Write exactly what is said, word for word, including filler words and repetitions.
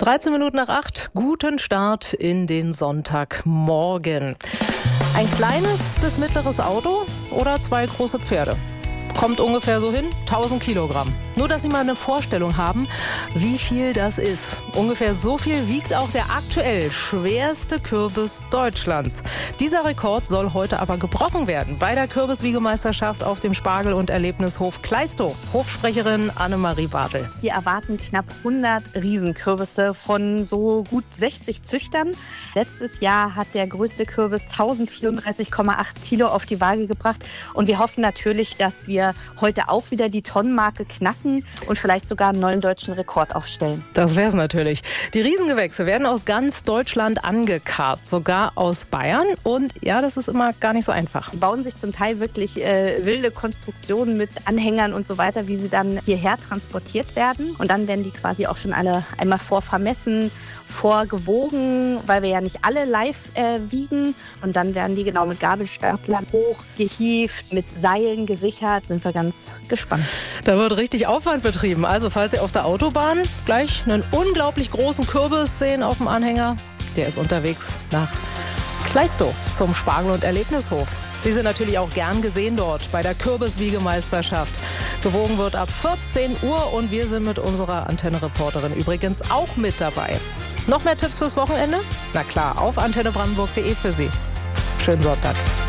dreizehn Minuten nach acht, guten Start in den Sonntagmorgen. Ein kleines bis mittleres Auto oder zwei große Pferde? Kommt ungefähr so hin, tausend Kilogramm. Nur, dass Sie mal eine Vorstellung haben, wie viel das ist. Ungefähr so viel wiegt auch der aktuell schwerste Kürbis Deutschlands. Dieser Rekord soll heute aber gebrochen werden bei der Kürbiswiegemeisterschaft auf dem Spargel- und Erlebnishof Kleistow. Hofsprecherin Annemarie Bartel. Wir erwarten knapp hundert Riesenkürbisse von so gut sechzig Züchtern. Letztes Jahr hat der größte Kürbis tausendvierunddreißig Komma acht Kilo auf die Waage gebracht. Und wir hoffen natürlich, dass wir heute auch wieder die Tonnenmarke knacken und vielleicht sogar einen neuen deutschen Rekord aufstellen. Das wäre es natürlich. Die Riesengewächse werden aus ganz Deutschland angekarrt, sogar aus Bayern. Und ja, das ist immer gar nicht so einfach. Die bauen sich zum Teil wirklich äh, wilde Konstruktionen mit Anhängern und so weiter, wie sie dann hierher transportiert werden. Und dann werden die quasi auch schon alle einmal vorvermessen, vorgewogen, weil wir ja nicht alle live äh, wiegen. Und dann werden die genau mit Gabelstaplern hochgehievt, mit Seilen gesichert. Sind wir ganz gespannt. Da wird richtig Aufwand betrieben. Also falls Sie auf der Autobahn gleich einen unglaublich großen Kürbis sehen auf dem Anhänger, der ist unterwegs nach Kleistow zum Spargel- und Erlebnishof. Sie sind natürlich auch gern gesehen dort bei der Kürbiswiegemeisterschaft. Gewogen wird ab vierzehn Uhr und wir sind mit unserer Antenne-Reporterin übrigens auch mit dabei. Noch mehr Tipps fürs Wochenende? Na klar, auf antenne brandenburg punkt de für Sie. Schönen Sonntag.